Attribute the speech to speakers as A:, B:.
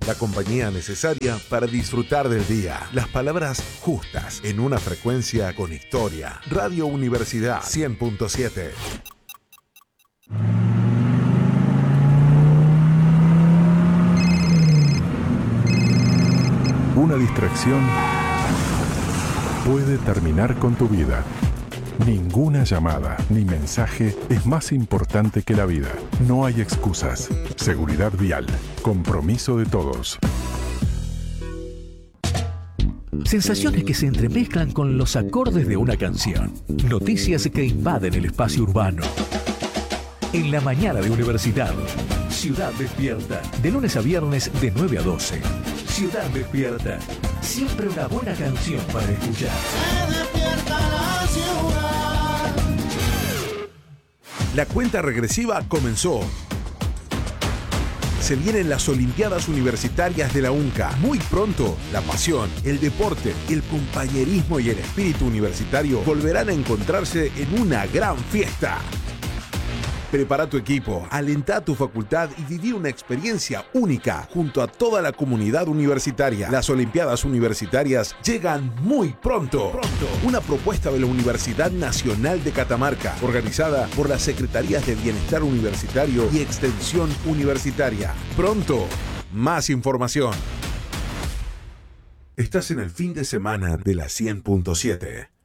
A: la compañía necesaria para disfrutar del día. Las palabras justas en una frecuencia con historia. Radio Universidad 100.7.
B: Una distracción puede terminar con tu vida. Ninguna llamada ni mensaje es más importante que la vida. No hay excusas. Seguridad vial. Compromiso de todos.
C: Sensaciones que se entremezclan con los acordes de una canción. Noticias que invaden el espacio urbano. En la mañana de Universidad. Ciudad Despierta. De lunes a viernes de 9 a 12. Ciudad Despierta. Siempre una buena canción para escuchar.
D: Se despierta la ciudad.
A: La cuenta regresiva comenzó. Se vienen las Olimpiadas Universitarias de la UNCA. Muy pronto, la pasión, el deporte, el compañerismo y el espíritu universitario volverán a encontrarse en una gran fiesta. Prepara tu equipo, alenta a tu facultad y viví una experiencia única junto a toda la comunidad universitaria. Las Olimpiadas Universitarias llegan muy pronto. Una propuesta de la Universidad Nacional de Catamarca, organizada por las Secretarías de Bienestar Universitario y Extensión Universitaria. Pronto, más información. Estás en el fin de semana de la 100.7.